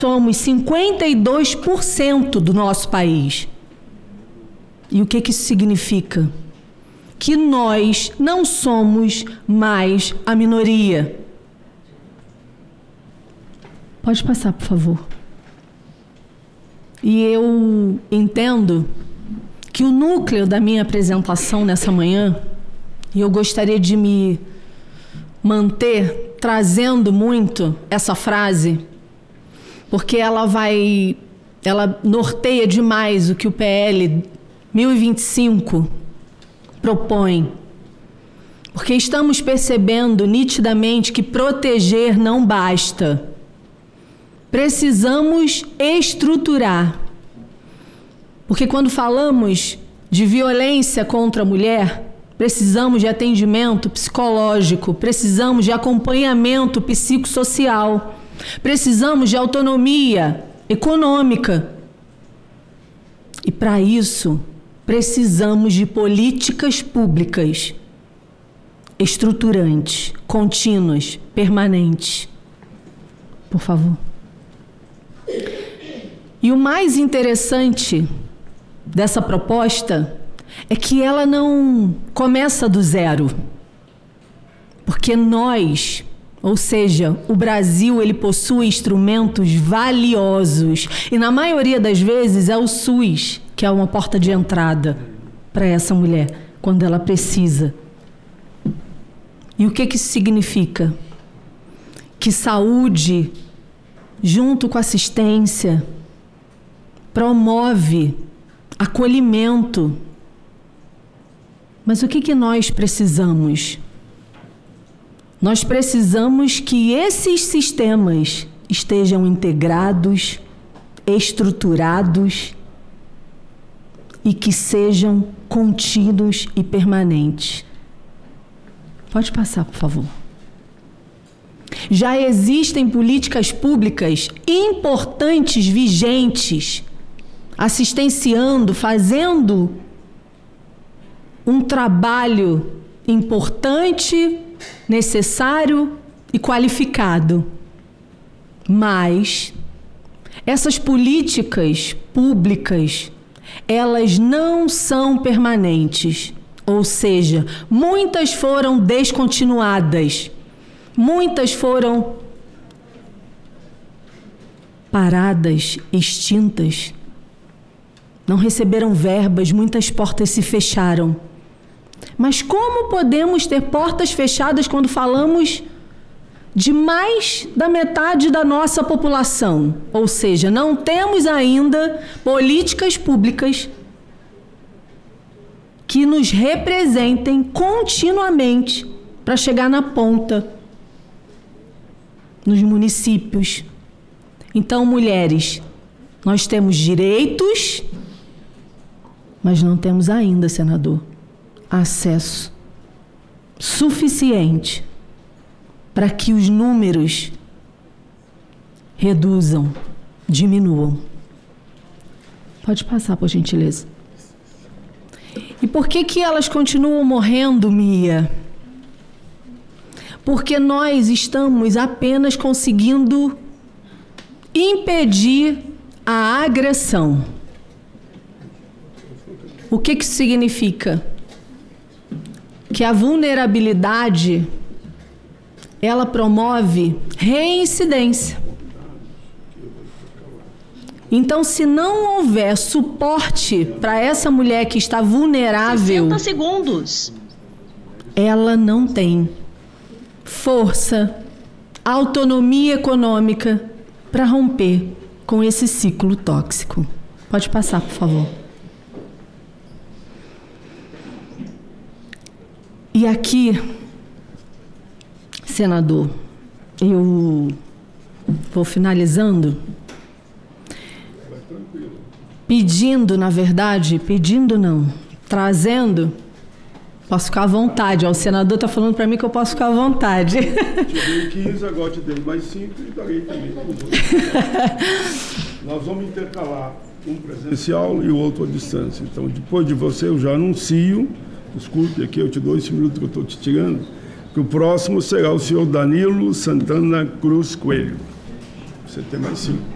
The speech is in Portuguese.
somos 52% do nosso país. E o que isso significa? Que nós não somos mais a minoria. Pode passar, por favor. E eu entendo que o núcleo da minha apresentação nessa manhã, e eu gostaria de me manter trazendo muito essa frase, porque ela norteia demais o que o PL 1025 propõe. Porque estamos percebendo nitidamente que proteger não basta. Precisamos estruturar. Porque quando falamos de violência contra a mulher, precisamos de atendimento psicológico, precisamos de acompanhamento psicossocial, precisamos de autonomia econômica. E para isso, precisamos de políticas públicas estruturantes, contínuas, permanentes. Por favor. E o mais interessante dessa proposta é que ela não começa do zero. Porque nós, ou seja, o Brasil, ele possui instrumentos valiosos. E na maioria das vezes é o SUS que é uma porta de entrada para essa mulher, quando ela precisa. E o que isso significa? Que saúde, junto com assistência, promove acolhimento. Mas o que nós precisamos? Nós precisamos que esses sistemas estejam integrados, estruturados e que sejam contínuos e permanentes. Pode passar, por favor. Já existem políticas públicas importantes, vigentes, assistenciando, fazendo um trabalho importante, necessário e qualificado. Mas essas políticas públicas, elas não são permanentes. Ou seja, muitas foram descontinuadas, muitas foram paradas, extintas, não receberam verbas, muitas portas se fecharam. Mas como podemos ter portas fechadas quando falamos de mais da metade da nossa população? Ou seja, não temos ainda políticas públicas que nos representem continuamente para chegar na ponta, nos municípios. Então, mulheres, nós temos direitos, mas não temos ainda, senador, acesso suficiente para que os números reduzam, diminuam. Pode passar, por gentileza. E por que elas continuam morrendo, Mia? Porque nós estamos apenas conseguindo impedir a agressão. O que isso significa? Que a vulnerabilidade, ela promove reincidência. Então, se não houver suporte para essa mulher que está vulnerável, 60 segundos. Ela não tem força, autonomia econômica para romper com esse ciclo tóxico. Pode passar, por favor. E aqui, senador, eu vou finalizando, pedindo, na verdade, pedindo não, trazendo, posso ficar à vontade, ó, o senador está falando para mim que eu posso ficar à vontade. Te dei 15, agora te dei mais 5 e darei também para os outros. Nós vamos intercalar um presencial e o outro à distância. Então, depois de você, eu já anuncio, desculpe aqui, eu te dou esse minuto que eu estou te tirando, que o próximo será o senhor Danilo Santana Cruz Coelho. Você tem mais 5.